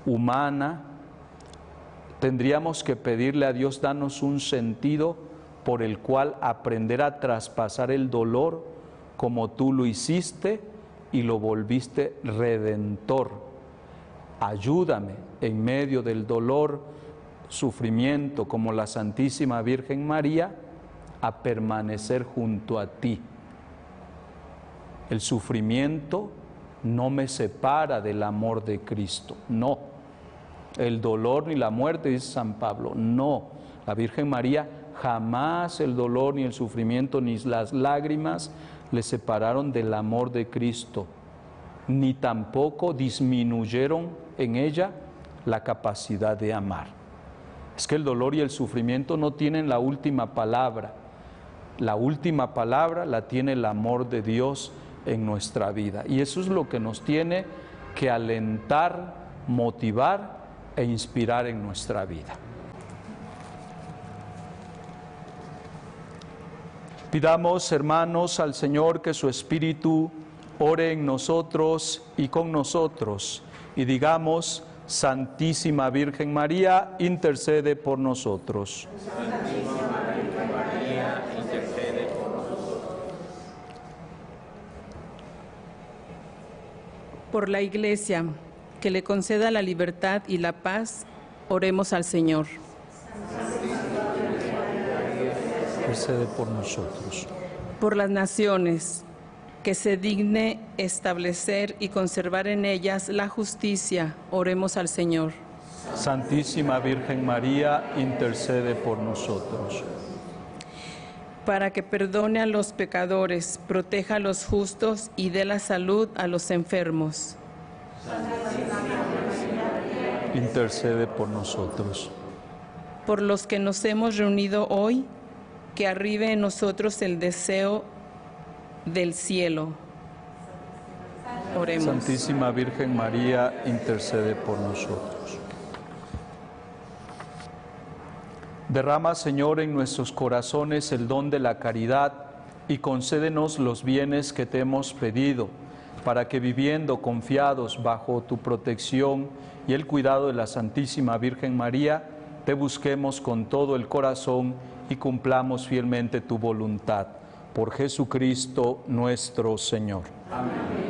humana, tendríamos que pedirle a Dios, danos un sentido por el cual aprender a traspasar el dolor como tú lo hiciste y lo volviste redentor. Ayúdame en medio del dolor, sufrimiento, como la Santísima Virgen María, a permanecer junto a ti. El sufrimiento no me separa del amor de Cristo, no. El dolor ni la muerte, dice San Pablo, no. La Virgen María, jamás el dolor ni el sufrimiento ni las lágrimas le separaron del amor de Cristo, ni tampoco disminuyeron en ella la capacidad de amar. Es que el dolor y el sufrimiento no tienen la última palabra. La última palabra la tiene el amor de Dios en nuestra vida. Y eso es lo que nos tiene que alentar, motivar e inspirar en nuestra vida. Pidamos, hermanos, al Señor que su Espíritu ore en nosotros y con nosotros, y digamos: Santísima Virgen María, intercede por nosotros. Santísima Virgen María, intercede por nosotros. Por la Iglesia, que le conceda la libertad y la paz, oremos al Señor. Intercede por nosotros. Por las naciones, que se digne establecer y conservar en ellas la justicia, oremos al Señor. Santísima Virgen María, intercede por nosotros. Para que perdone a los pecadores, proteja a los justos y dé la salud a los enfermos. Intercede por nosotros. Por los que nos hemos reunido hoy, que arribe en nosotros el deseo del cielo. Oremos. Santísima Virgen María, intercede por nosotros. Derrama, Señor, en nuestros corazones el don de la caridad y concédenos los bienes que te hemos pedido, para que viviendo confiados bajo tu protección y el cuidado de la Santísima Virgen María, te busquemos con todo el corazón y cumplamos fielmente tu voluntad. Por Jesucristo nuestro Señor. Amén.